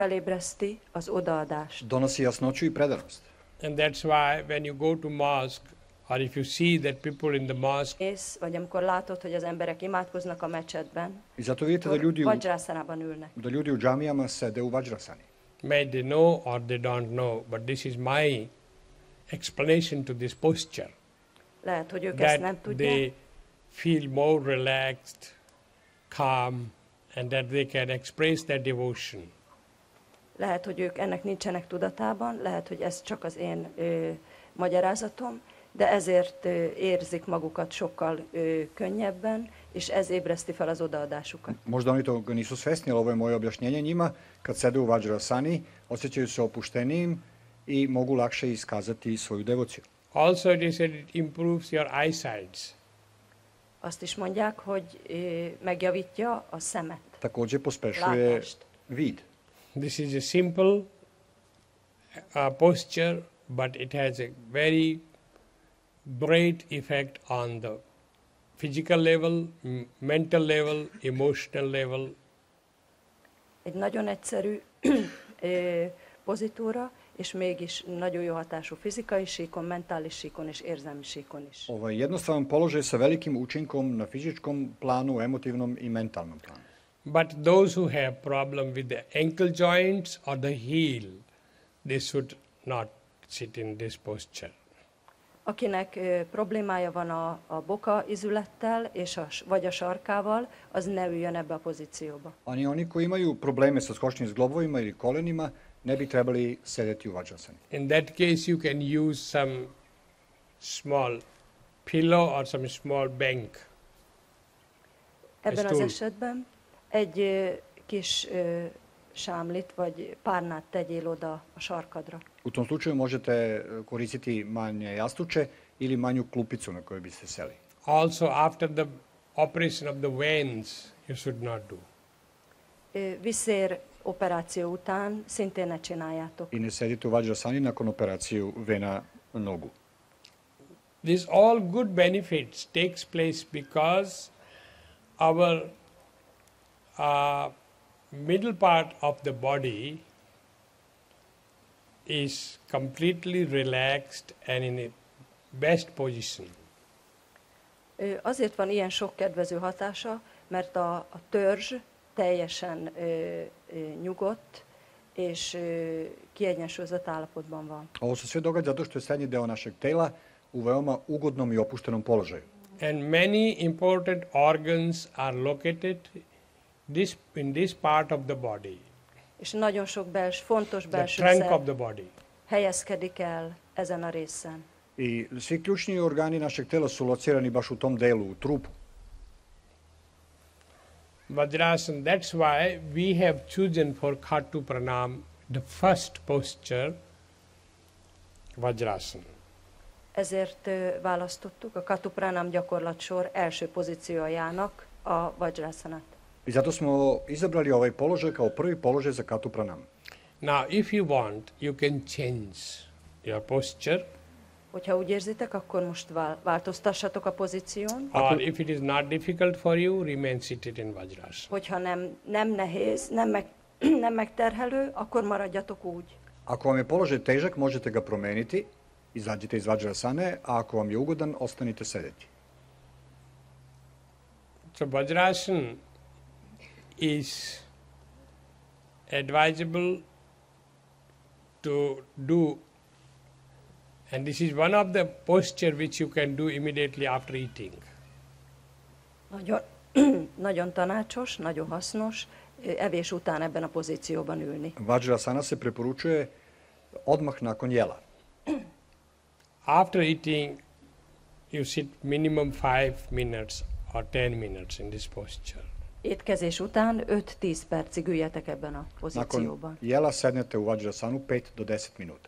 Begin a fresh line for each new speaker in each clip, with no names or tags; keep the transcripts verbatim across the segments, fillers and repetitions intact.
Felébreszti az odaadást.
Donosi jasnoću i predanost.
And that's why when you go to mosque, or if you see that people in the mosque,
Ész, vagy amikor látod, hogy az emberek imádkoznak a mecsetben,
I zato vidite da ljudi u,
vajrasanában ülnek.
da ljudi u džamijama sede u vajrasani.
may they know or they don't know, but this is my explanation to this posture.
Lehet, hogy ők ezt nem
That
tudják,
they feel more relaxed, calm, and that they can express their devotion.
lehet, hogy ők ennek nincsenek tudatában, lehet, hogy ez csak az én ö, magyarázatom, de ezért ö, érzik magukat sokkal ö, könnyebben, és ez ébreszti fel az odaadásukat.
Možda oni toga nisu svesni, ali ovo je moje objašnjenje njima. Kad sede u vajrasani, osjećaju se opuštenijim i mogu lakše iskazati svoju devociju.
Also it is that it improves your eyesight.
Azt is mondják, hogy ö, megjavítja a szemet,
Također pospešuje
látást.
vid.
This is a simple uh, posture, but it has a very great effect on the physical level, m- mental level, emotional level.
Egy nagyon egyszerű ö, pozitúra, és mégis nagyon jó hatású fizikai síkon, mentális síkon és érzelmi síkon is.
Ovo je jednostavan položaj sa velikim učinkom na fizičkom planu, emotivnom i mentalnom planu.
But those who have problem with the ankle joints or the heel, they should not sit in this posture.
Akinek ö, problémája van a, a boka izülettel, és a, s- vagy a sarkával, az ne üljön ebbe a pozícióba.
Ani oni koji imaju probleme sa skočnim zglobovima ili kolenima ne bi trebali sedeti u vajrasani.
In that case, you can use some small pillow or some small bank.
Ebben az
túl.
esetben egy ö, kis ö, sámlit vagy párnát tegyél oda a sarkadra.
U tom slučaju možete e, koristiti manje jastuče ili manju klupicu na kojoj biste seli.
Also, after the operation of the veins, you should not do.
Ö, Viszér operáció után szintén ne csináljátok.
I ne sedite u vajrasani nakon operaciju vena na nogu.
These all good benefits takes place because our uh, middle part of the body is completely relaxed and in a best position.
Ö, Azért van ilyen sok kedvező hatása, mert a, a törzs teljesen ö, ö, nyugodt és ö, kiegyensúlyozott állapotban van.
Ovo se sve događa zato što je srednji deo našeg tela u veoma ugodnom i opuštenom položaju.
And many important organs are located this, in this part of the body,
És nagyon sok bels, fontos
the
belső
trunk
szerv
of the body.
helyezkedik el ezen a részen.
I svi ključni organi našeg tela su locirani baš u tom delu, u trupu.
Vajrasana, that's why we have chosen for Khatu Pranam the first posture, Vajrasana.
Ezért ö, választottuk a Katupranam gyakorlatsor első pozíciójának a Vajrasanát.
I zato smo izabrali ovaj položaj kao prvi položaj za Katu Pranam.
Now, if you want, you can change your posture,
Hogyha úgy érzitek, akkor most vál- változtassatok a pozíción.
or if it is not difficult for you, remain seated in Vajrasana.
Hogyha nem, nem nehéz, nem, meg, nem megterhelő, akkor maradjatok úgy.
Ako vam je položaj težak, možete ga promeniti, izađite iz vajrasane, a ako vam je ugodan, ostanite sedeti.
So, Vajrasana is advisable to do, and this is one of the posture which you can do immediately after eating.
Nagyon, nagyon tanácsos, nagyon hasznos ö, evés után ebben a pozícióban ülni.
Vajrasana se preporučuje odmah nakon jela.
After eating, you sit minimum five minutes or ten minutes in this posture.
Étkezés után öt-tíz percig üljetek ebben a
Nakon
pozícióban.
jela sednete u vajrasanu pet do deset minuta.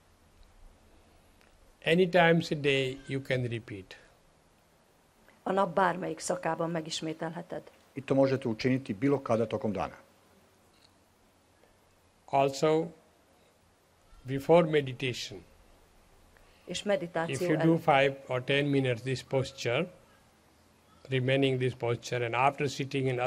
Any times a day you can repeat.
A nap bármelyik szakában megismételheted.
I to možete učiniti bilo kada tokom dana.
Also, before meditation,
És
if
meditáció
you do
előtt.
five or ten minutes this posture, remaining this posture, and after sitting in